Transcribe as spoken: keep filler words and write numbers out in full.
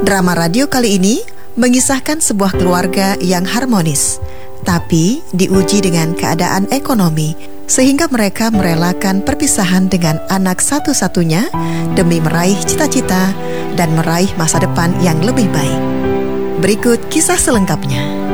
Drama radio kali ini mengisahkan sebuah keluarga yang harmonis, tapi diuji dengan keadaan ekonomi, sehingga mereka merelakan perpisahan dengan anak satu-satunya demi meraih cita-cita dan meraih masa depan yang lebih baik. Berikut kisah selengkapnya.